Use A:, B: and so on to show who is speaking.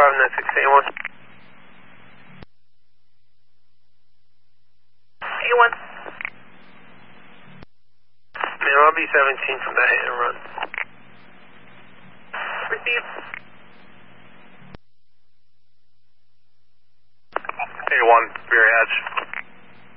A: 959681.
B: A1.
A: Man, I'll be 17 from that hit and run.
B: Receive.
A: A1, Beer Hatch.